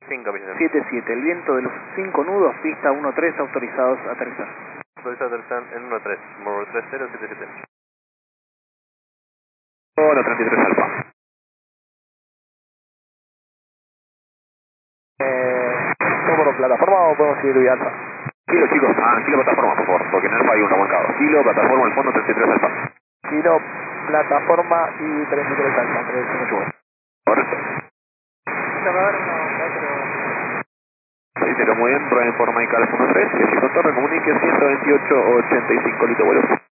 5, capitán. 77, el viento de los 5 nudos, pista 13, autorizados a aterrizar. Autorizado aterrizar en 13, Morro 3077. Hola, 33 Alfa. ¿Número plataforma o podemos seguir vía alfa? Kilo, chicos, kilo plataforma, por favor, porque en Alfa hay un remolcado. Kilo, plataforma, al fondo, 33 Alfa. Kilo, plataforma y 33 alfa, 318. Correcto. Reitero muy bien, rueda en forma y calma 13, y así con torre comunique 128.85 litro vuelo.